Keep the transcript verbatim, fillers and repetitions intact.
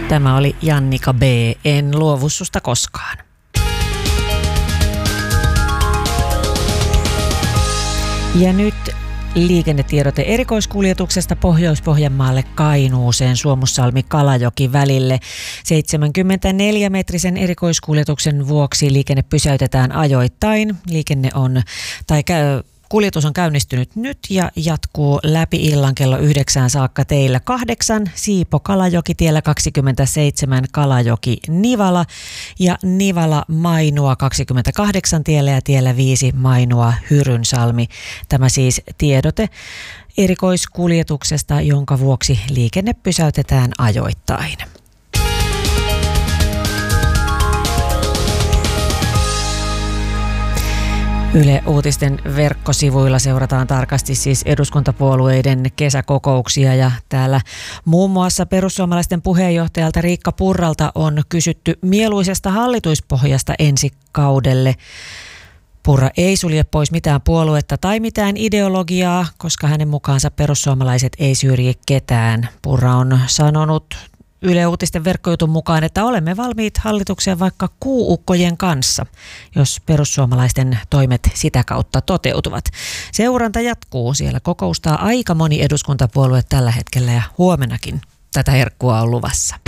Tämä oli Jannika B. En luovu susta koskaan. Ja nyt liikennetiedote erikoiskuljetuksesta Pohjois-Pohjanmaalle Kainuuseen Suomussalmi-Kalajoki välille. seitsemänkymmentäneljä metrisen erikoiskuljetuksen vuoksi liikenne pysäytetään ajoittain. Liikenne on, tai käy, kuljetus on käynnistynyt nyt ja jatkuu läpi illan kello yhdeksään saakka teillä kahdeksan Siipo-Kalajoki, tiellä kaksikymmentäseitsemän Kalajoki-Nivala ja Nivala-Mainua kaksikymmentäkahdeksan tiellä ja tiellä viisi Mainua-Hyrynsalmi. Tämä siis tiedote erikoiskuljetuksesta, jonka vuoksi liikenne pysäytetään ajoittain. Yle Uutisten verkkosivuilla seurataan tarkasti siis eduskuntapuolueiden kesäkokouksia ja täällä muun muassa perussuomalaisten puheenjohtajalta Riikka Purralta on kysytty mieluisesta hallituspohjasta ensi kaudelle. Purra ei sulje pois mitään puoluetta tai mitään ideologiaa, koska hänen mukaansa perussuomalaiset ei syrji ketään. Purra on sanonut Yle Uutisten verkkojutun mukaan, että olemme valmiit hallitukseen vaikka kuuukkojen kanssa, jos perussuomalaisten toimet sitä kautta toteutuvat. Seuranta jatkuu. Siellä kokoustaa aika moni eduskuntapuolue tällä hetkellä ja huomenakin tätä herkkua on luvassa.